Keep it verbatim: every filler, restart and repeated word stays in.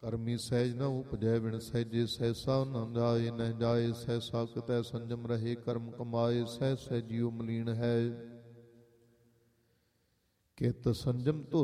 ਕਰਮੀ ਸਹਿਜ ਨ ਉਪਜੈ ਬਿਨ ਸਹਿਜੇ ਸਹਿਸਾ ਨ ਜਾਏ ਨ ਜਾਏ ਸਹਿਸਾ ਕਿਤੈ ਸੰਜਮ ਰਹੇ ਕਰਮ ਕਮਾਏ ਸਹਿ ਸਹਿਜਿਓ ਮਲੀਨ ਹੈ ਕਿਤ ਸੰਜਮ ਧੋ